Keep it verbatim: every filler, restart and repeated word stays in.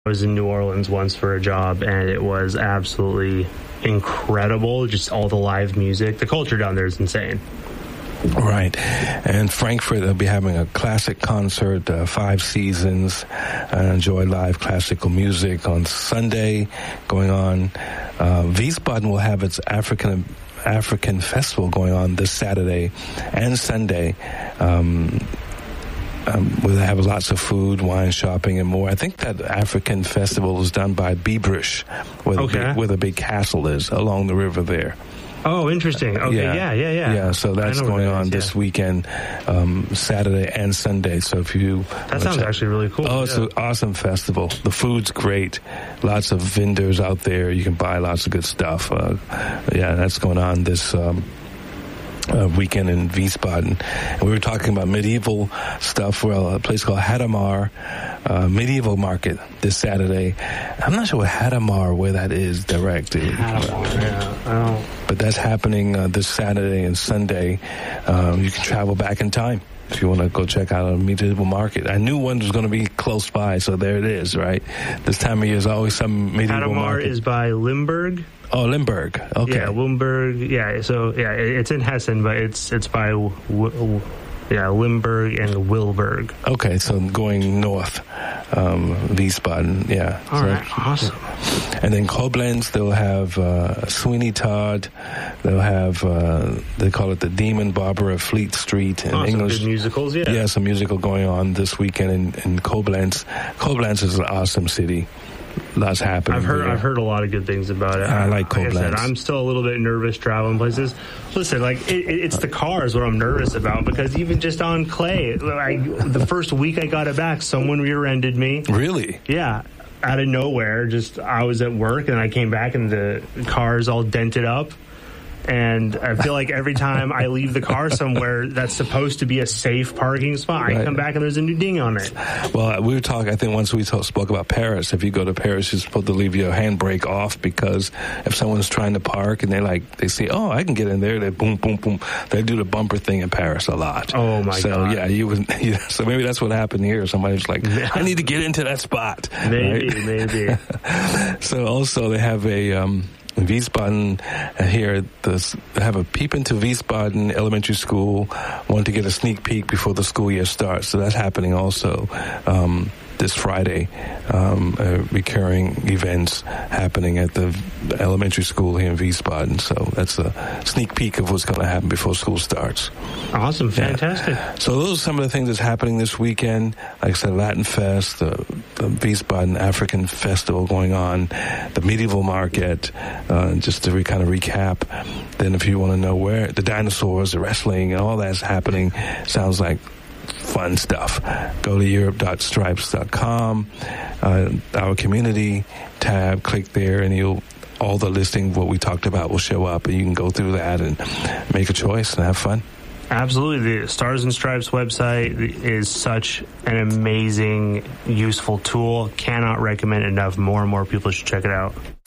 I was in New Orleans once for a job, and it was absolutely incredible. Just all the live music. The culture down there is insane. Right. And Frankfurt, they'll be having a classic concert, uh, Five Seasons, and enjoy live classical music on Sunday going on. Uh, Wiesbaden will have its African African festival going on this Saturday and Sunday. Um, Um, where they have lots of food, wine, shopping, and more. I think that African festival is done by Biebrich, where, okay. the big, where the big castle is along the river there. Oh, interesting. Okay, yeah, yeah, yeah. Yeah, yeah so that's going that on is, this yeah. weekend, um, Saturday and Sunday. So if you... That sounds check, actually really cool. Oh, it's yeah. an awesome festival. The food's great. Lots of vendors out there. You can buy lots of good stuff. Uh, yeah, that's going on this... Um, Uh, weekend in Wiesbaden. And we were talking about medieval stuff. Well, a place called Hadamar uh, Medieval Market this Saturday. I'm not sure what Hadamar, where that is direct. Hadamar, yeah. Oh. But that's happening uh, this Saturday and Sunday. Um, you can travel back in time if you want to go check out a medieval market. I knew one was going to be close by, so there it is, right? This time of year is always some medieval Hadamar market. is by Limburg. Oh, Limburg. Okay. Yeah, Limburg. Yeah, so yeah, it's in Hessen, but it's it's by w- w- yeah Limburg and Wilburg. Okay, so going north, um, Wiesbaden. Yeah. All so, right. Awesome. And then Koblenz, they'll have uh, Sweeney Todd. They'll have uh, they call it the Demon Barber of Fleet Street in oh, English. Some good musicals, yeah. Yeah, some musical going on this weekend in, in Koblenz. Koblenz is an awesome city. Lots happening. I've heard there. I've heard a lot of good things about it. I like Koblenz. Like I said, I'm still a little bit nervous traveling places. Listen, like it, it's the cars what I'm nervous about, because even just on Clay, I, the first week I got it back, someone rear-ended me. Really? Yeah, out of nowhere. Just I was at work and I came back and the car's all dented up. And I feel like every time I leave the car somewhere that's supposed to be a safe parking spot, I right. come back and there's a new ding on it. Well, we were talking, I think once we talk, spoke about Paris. If you go to Paris, you're supposed to leave your handbrake off, because if someone's trying to park and they like, they say, oh, I can get in there, they boom, boom, boom. They do the bumper thing in Paris a lot. Oh, my so, God. So, yeah, you would, yeah, so maybe that's what happened here. Somebody's like, I need to get into that spot. Maybe, right? maybe. So also they have a, um, in Wiesbaden uh, here, this, they have a Peep into Wiesbaden Elementary School. Want to get a sneak peek before the school year starts. So that's happening also um, this Friday. Um, uh, recurring events happening at the elementary school here in Wiesbaden. So that's a sneak peek of what's going to happen before school starts. Awesome. Fantastic. Yeah. So those are some of the things that's happening this weekend. Like I said, Latin Fest, the, the Wiesbaden African Festival going on, the medieval market, uh, just to re, kind of recap. Then if you want to know where the dinosaurs, the wrestling, and all that's happening, sounds like fun stuff. Go to europe dot stripes dot com, uh, our community tab, click there, and you'll all the listing of what we talked about will show up, and you can go through that and make a choice and have fun. Absolutely. The Stars and Stripes website is such an amazing, useful tool. Cannot recommend enough. More and more people should check it out.